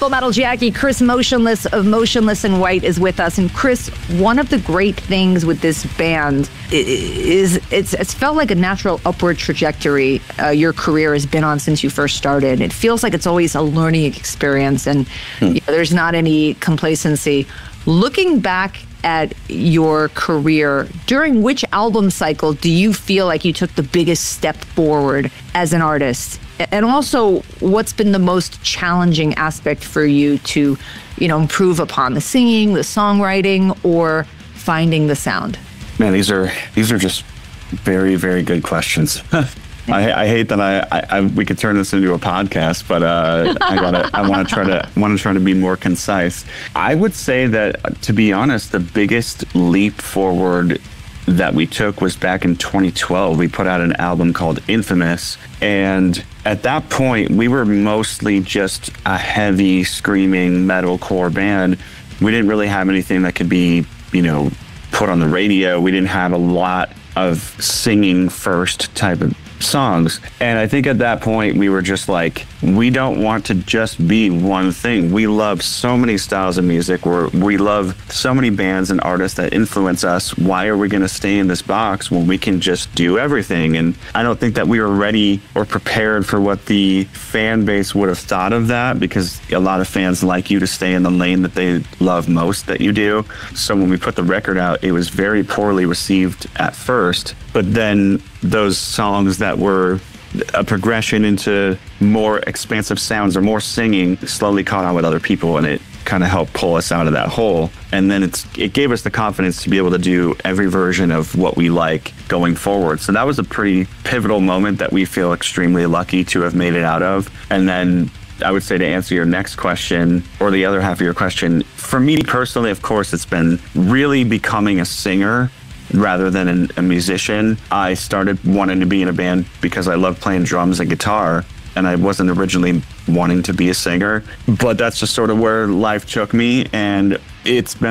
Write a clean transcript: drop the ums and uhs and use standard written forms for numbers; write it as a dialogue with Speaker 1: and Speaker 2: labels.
Speaker 1: Full Metal Jackie, Chris Motionless of Motionless in White is with us. And Chris, one of the great things with this band is it's felt like a natural upward trajectory your career has been on since you first started. It feels like it's always a learning experience, and there's not any complacency. Looking back at your career, during which album cycle do you feel like you took the biggest step forward as an artist? And also, what's been the most challenging aspect for you to, improve upon? The singing, the songwriting, or finding the sound?
Speaker 2: Man, these are just very, very good questions. I hate that we could turn this into a podcast, but I want to try to be more concise. I would say that, to be honest, the biggest leap forward that we took was back in 2012. We put out an album called Infamous, and at that point we were mostly just a heavy screaming metalcore band. We didn't really have anything that could be, put on the radio. We didn't have a lot of singing first type of songs. And I think at that point we were just like, we don't want to just be one thing. We love so many styles of music. We love so many bands and artists that influence us. Why are we going to stay in this box when we can just do everything? And I don't think that we were ready or prepared for what the fan base would have thought of that, because a lot of fans like you to stay in the lane that they love most that you do. So when we put the record out, it was very poorly received at first, but then those songs that were a progression into more expansive sounds or more singing slowly caught on with other people, and it kind of helped pull us out of that hole. And then it gave us the confidence to be able to do every version of what we like going forward. So that was a pretty pivotal moment that we feel extremely lucky to have made it out of. And then I would say, to answer your next question, or the other half of your question, for me personally, of course, it's been really becoming a singer rather than a musician. I started wanting to be in a band because I love playing drums and guitar, and I wasn't originally wanting to be a singer, but that's just sort of where life took me, and it's been